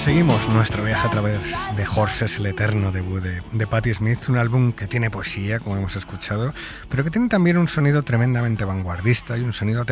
Seguimos nuestro viaje a través de Horses, el eterno debut de Patti Smith, un álbum que tiene poesía, como hemos escuchado, pero que tiene también un sonido tremendamente vanguardista y un sonido